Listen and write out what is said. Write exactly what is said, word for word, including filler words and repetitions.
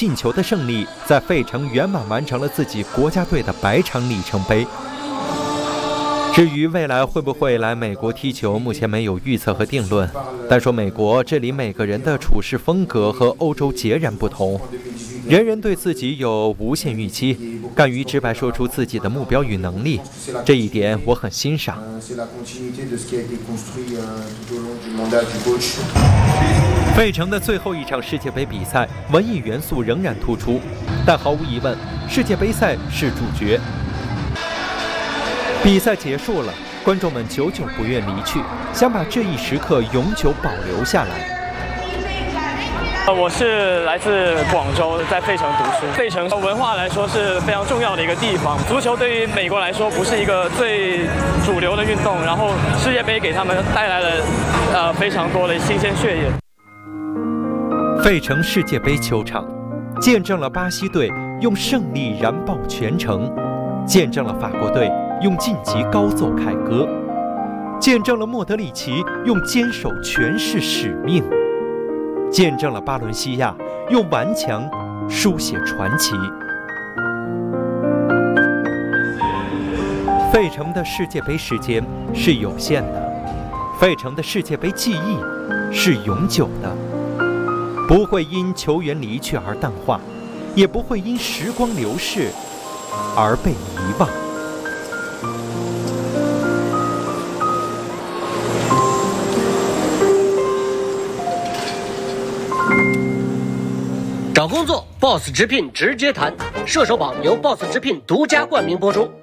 进球的胜利，在费城圆满完成了自己国家队的百场里程碑。至于未来会不会来美国踢球，目前没有预测和定论。但说美国这里每个人的处事风格和欧洲截然不同，人人对自己有无限预期，敢于直白说出自己的目标与能力，这一点我很欣赏。费城的最后一场世界杯比赛，文艺元素仍然突出，但毫无疑问，世界杯赛是主角。比赛结束了，观众们久久不愿离去，想把这一时刻永久保留下来。 我是来自广州，在费城读书。费城文化来说是非常重要的一个地方。足球对于美国来说不是一个最主流的运动，然后世界杯给他们带来了呃非常多的新鲜血液。 费城世界杯球场，见证了巴西队用胜利燃爆全城，见证了法国队用晋级高奏凯歌，见证了莫德里奇用坚守诠释使命，见证了巴伦西亚用顽强书写传奇。费城的世界杯时间是有限的，费城的世界杯记忆是永久的，不会因球员离去而淡化，也不会因时光流逝而被遗忘。 找工作 ，Boss 直聘直接谈。射手榜由 Boss 直聘独家冠名播出。